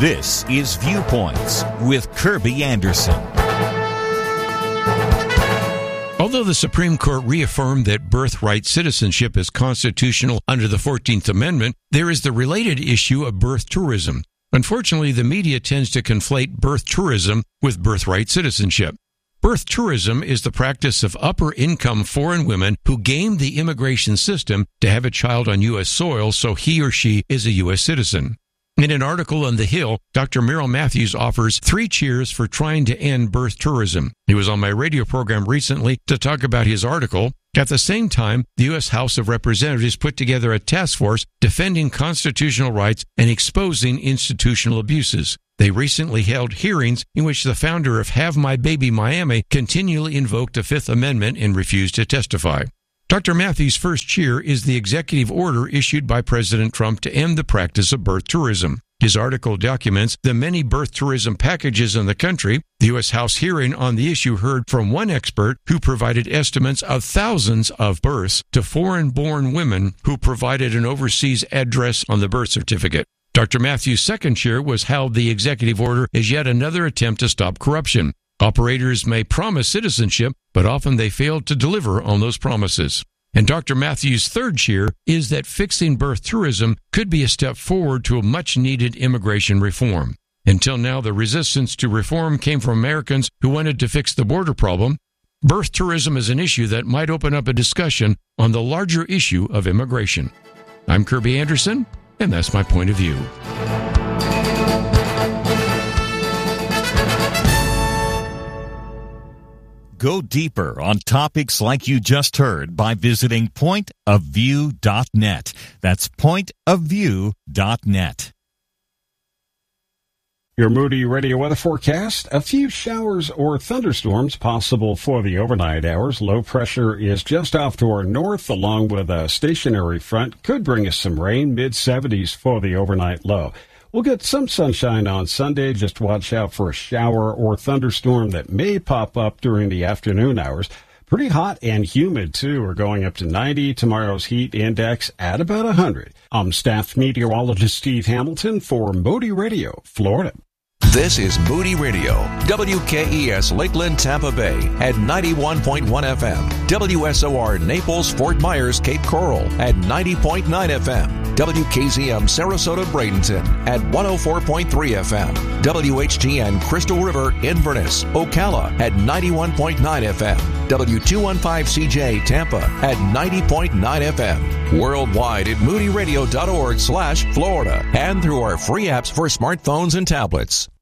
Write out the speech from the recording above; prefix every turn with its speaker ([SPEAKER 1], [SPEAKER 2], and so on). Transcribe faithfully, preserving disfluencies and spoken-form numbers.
[SPEAKER 1] This is Viewpoints with Kirby Anderson.
[SPEAKER 2] Although the Supreme Court reaffirmed that birthright citizenship is constitutional under the fourteenth Amendment, there is the related issue of birth tourism. Unfortunately, the media tends to conflate birth tourism with birthright citizenship. Birth tourism is the practice of upper-income foreign women who game the immigration system to have a child on U S soil so he or she is a U S citizen. In an article on The Hill, Doctor Merrill Matthews offers three cheers for trying to end birth tourism. He was on my radio program recently to talk about his article. At the same time, the U S House of Representatives put together a task force defending constitutional rights and exposing institutional abuses. They recently held hearings in which the founder of Have My Baby Miami continually invoked the Fifth Amendment and refused to testify. Doctor Matthews' first cheer is the executive order issued by President Trump to end the practice of birth tourism. His article documents the many birth tourism packages in the country. The U S House hearing on the issue heard from one expert who provided estimates of thousands of births to foreign-born women who provided an overseas address on the birth certificate. Doctor Matthews' second cheer was how the executive order is yet another attempt to stop corruption. Operators may promise citizenship, but often they fail to deliver on those promises. And Doctor Matthews' third cheer is that fixing birth tourism could be a step forward to a much-needed immigration reform. Until now, the resistance to reform came from Americans who wanted to fix the border problem. Birth tourism is an issue that might open up a discussion on the larger issue of immigration. I'm Kirby Anderson, and that's my point of view.
[SPEAKER 1] Go deeper on topics like you just heard by visiting point of view dot net. That's point of view dot net.
[SPEAKER 3] Your Moody Radio weather forecast. A few showers or thunderstorms possible for the overnight hours. Low pressure is just off to our north, along with a stationary front. Could bring us some rain, mid seventies for the overnight low. We'll get some sunshine on Sunday. Just watch out for a shower or thunderstorm that may pop up during the afternoon hours. Pretty hot and humid, too. We're going up to ninety. Tomorrow's heat index at about one hundred. I'm staff meteorologist Steve Hamilton for Moody Radio, Florida.
[SPEAKER 4] This is Moody Radio, W K E S Lakeland, Tampa Bay at ninety-one point one F M, W S O R Naples, Fort Myers, Cape Coral at ninety point nine F M, W K Z M Sarasota, Bradenton at one oh four point three F M, W H T N Crystal River, Inverness, Ocala at ninety-one point nine F M, W two fifteen C J Tampa at ninety point nine F M, worldwide at moody radio dot org slash Florida and through our free apps for smartphones and tablets.